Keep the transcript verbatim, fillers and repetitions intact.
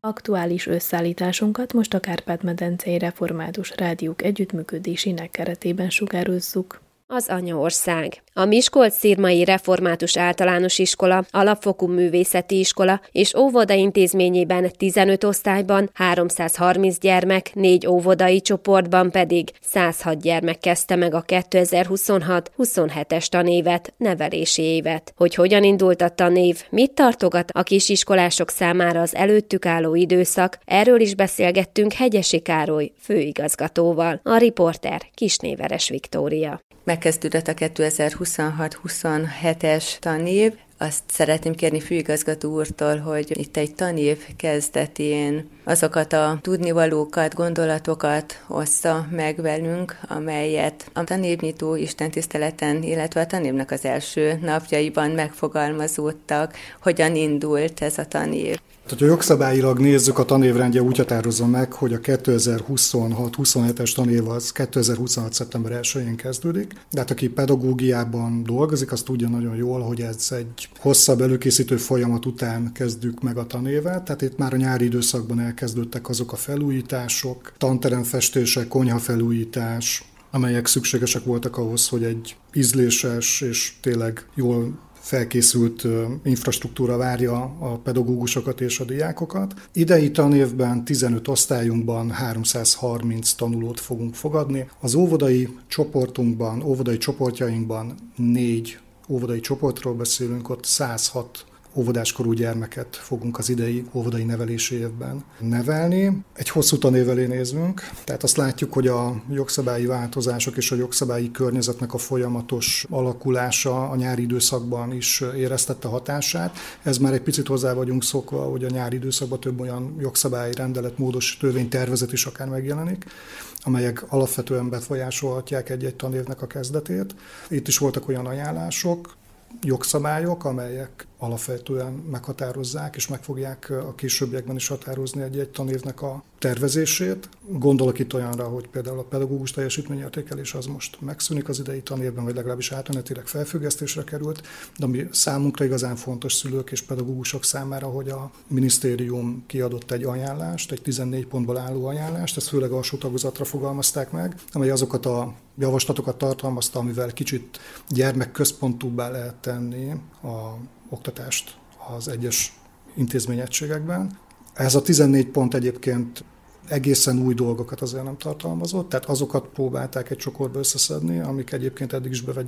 Aktuális összeállításunkat most a Kárpát-medencei Református Rádiók együttműködésének keretében sugározzuk. Az anyaország. A Miskolc-Szirmai Református Általános Iskola, Alapfokú Művészeti Iskola és óvoda intézményében tizenöt osztályban háromszázharminc gyermek, négy óvodai csoportban pedig száz hat gyermek kezdte meg a kétezer-huszonhat-huszonhetes tanévet, nevelési évet. Hogy hogyan indult a tanév, mit tartogat a kisiskolások számára az előttük álló időszak, erről is beszélgettünk Hegyesi Károly főigazgatóval. A riporter Kisnéveres Viktória. Megkezdődött a kétezer-huszonhat-huszonhetes tanév. Azt szeretném kérni főigazgató úrtól, hogy itt egy tanév kezdetén azokat a tudnivalókat, gondolatokat ossza meg velünk, amelyet a tanévnyitó istentiszteleten, illetve a tanévnek az első napjaiban megfogalmazódtak, hogyan indult ez a tanév. Ha jogszabályilag nézzük, a tanévrendje úgy határozza meg, hogy a kétezer-huszonhat-huszonhetes tanév az kétezer-huszonhat. szeptember elsején kezdődik, de hát aki pedagógiában dolgozik, az tudja nagyon jól, hogy ez egy hosszabb előkészítő folyamat után kezdjük meg a tanévet, tehát itt már a nyári időszakban elkezdődtek azok a felújítások, tanteremfestések, konyhafelújítás, amelyek szükségesek voltak ahhoz, hogy egy ízléses és tényleg jól felkészült infrastruktúra várja a pedagógusokat és a diákokat. Idei tanévben tizenöt osztályunkban háromszázharminc tanulót fogunk fogadni. Az óvodai csoportunkban, óvodai csoportjainkban négy óvodai csoportról beszélünk, ott száz hat óvodáskorú gyermeket fogunk az idei óvodai nevelési évben nevelni. Egy hosszú tanév elé nézünk, tehát azt látjuk, hogy a jogszabályi változások és a jogszabályi környezetnek a folyamatos alakulása a nyári időszakban is éreztette hatását. Ez már egy picit hozzá vagyunk szokva, hogy a nyári időszakban több olyan jogszabályi rendelet, módos törvénytervezet is akár megjelenik, amelyek alapvetően befolyásolhatják egy-egy tanévnek a kezdetét. Itt is voltak olyan ajánlások, jogszabályok, amelyek alapvetően meghatározzák, és meg fogják a későbbiekben is határozni egy-egy tanévnek a tervezését. Gondolok itt olyanra, hogy például a pedagógus teljesítményértékelés az most megszűnik az idei tanévben, vagy legalábbis átmenetileg felfüggesztésre került, de ami számunkra igazán fontos szülők és pedagógusok számára, hogy a minisztérium kiadott egy ajánlást, egy tizennégy pontból álló ajánlást, ezt főleg alsó tagozatra fogalmazták meg, amely azokat a javaslatokat tartalmazta, amivel kicsit gyermekközpontúbbá lehet tenni a oktatást az egyes intézményegységekben. Ez a tizennégy pont egyébként egészen új dolgokat azért nem tartalmazott, tehát azokat próbálták egy csokorba összeszedni, amik egyébként eddig is bevett